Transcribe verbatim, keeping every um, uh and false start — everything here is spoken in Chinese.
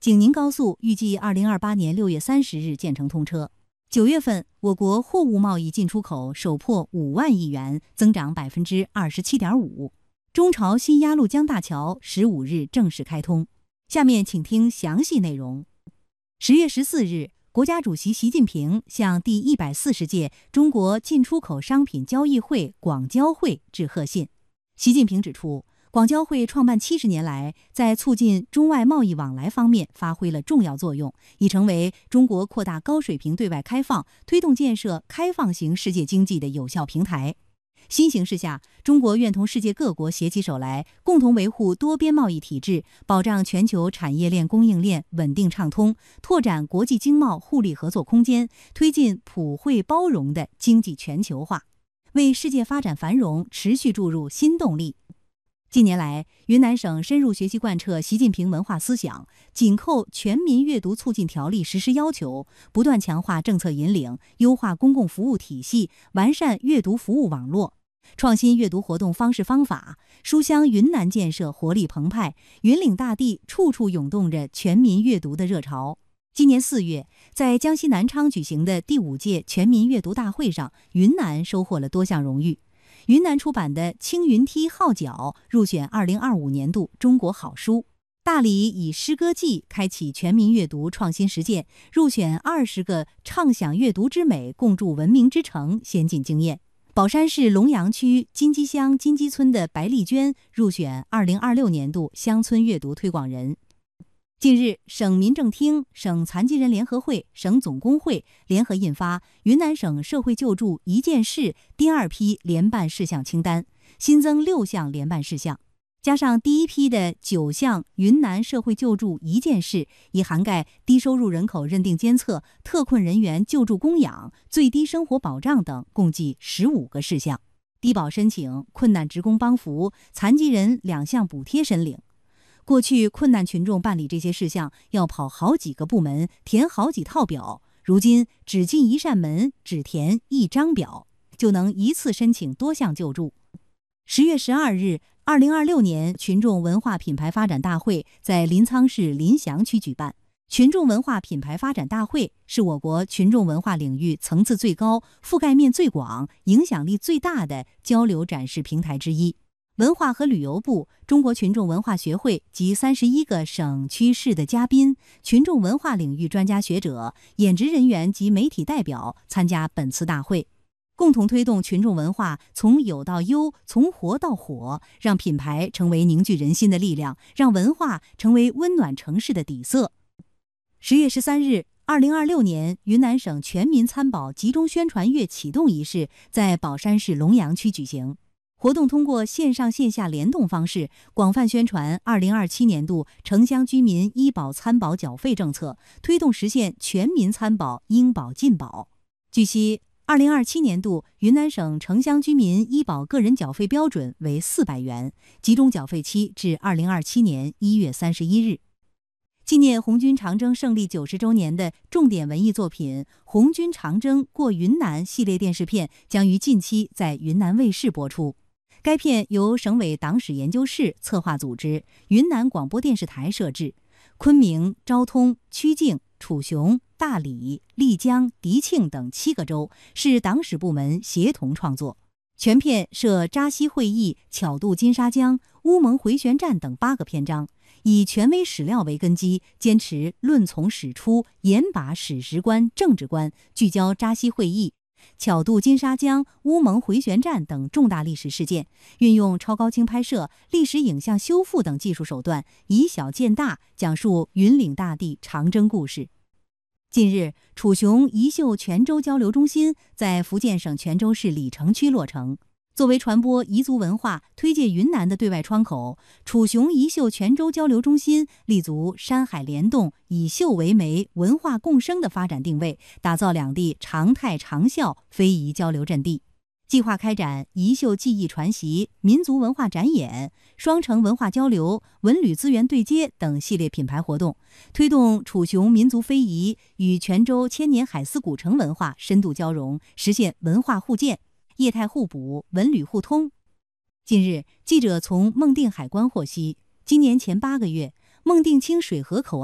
景宁高速预计二零二八年六月三十日建成通车。九月份，我国货物贸易进出口首破五万亿元，增长百分之二十七点五。中朝新鸭绿江大桥十五日正式开通。下面请听详细内容。十月十四日，国家主席习近平向第一百四十届中国进出口商品交易会广交会致贺信。习近平指出，广交会创办七十年来，在促进中外贸易往来方面发挥了重要作用，已成为中国扩大高水平对外开放、推动建设开放型世界经济的有效平台。新形势下，中国愿同世界各国携起手来，共同维护多边贸易体制，保障全球产业链供应链稳定畅通，拓展国际经贸互利合作空间，推进普惠包容的经济全球化，为世界发展繁荣持续注入新动力。近年来，云南省深入学习贯彻习近平文化思想，紧扣全民阅读促进条例实施要求，不断强化政策引领，优化公共服务体系，完善阅读服务网络，创新阅读活动方式方法，书香云南建设活力澎湃，云岭大地处处涌动着全民阅读的热潮。今年四月，在江西南昌举行的第五届全民阅读大会上，云南收获了多项荣誉。云南出版的《青云梯号角》入选二零二五年度中国好书。大理以诗歌季开启全民阅读创新实践，入选二十个畅享阅读之美，共筑文明之城先进经验。宝山市龙阳区金鸡乡金鸡村的白丽娟入选二零二六年度乡村阅读推广人。近日，省民政厅、省残疾人联合会、省总工会联合印发《云南省社会救助一件事》第二批联办事项清单，新增六项联办事项，加上第一批的九项云南社会救助一件事，已涵盖低收入人口认定监测、特困人员救助供养、最低生活保障等，共计十五个事项。低保申请、困难职工帮扶、残疾人两项补贴申领。过去困难群众办理这些事项要跑好几个部门，填好几套表，如今只进一扇门，只填一张表，就能一次申请多项救助。十月十二日，二零二六年群众文化品牌发展大会在临沧市临祥区举办。群众文化品牌发展大会是我国群众文化领域层次最高、覆盖面最广、影响力最大的交流展示平台之一。文化和旅游部、中国群众文化学会及三十一个省区市的嘉宾、群众文化领域专家学者、演职人员及媒体代表参加本次大会，共同推动群众文化从有到优，从活到火，让品牌成为凝聚人心的力量，让文化成为温暖城市的底色。十月十三日，二零二六年云南省全民参保集中宣传月启动仪式在宝山市龙阳区举行。活动通过线上线下联动方式，广泛宣传二零二七年度城乡居民医保参保缴费政策，推动实现全民参保应保尽保。据悉，二零二七年度云南省城乡居民医保个人缴费标准为四百元，集中缴费期至二零二七年一月三十一日。纪念红军长征胜利九十周年的重点文艺作品《红军长征过云南》系列电视片将于近期在云南卫视播出。该片由省委党史研究室策划组织，云南广播电视台摄制，昆明、昭通、曲靖、楚雄、大理、丽江、迪庆等七个州是党史部门协同创作。全片设扎西会议、巧渡金沙江、乌蒙回旋站等八个篇章，以权威史料为根基，坚持论从史出，严把史实观、政治观，聚焦扎西会议、巧渡金沙江、乌蒙回旋站等重大历史事件，运用超高清拍摄、历史影像修复等技术手段，以小见大，讲述云岭大地长征故事。近日，楚雄宜秀泉州交流中心在福建省泉州市鲤城区落成。作为传播彝族文化、推介云南的对外窗口，楚雄宜秀泉州交流中心立足山海联动、以秀为媒、文化共生的发展定位，打造两地常态长效非遗交流阵地。计划开展彝秀技艺传习、民族文化展演、双城文化交流、文旅资源对接等系列品牌活动，推动楚雄民族非遗与泉州千年海丝古城文化深度交融，实现文化互鉴、业态互补、文旅互通。近日，记者从孟定海关获悉，今年前八个月，孟定清水河口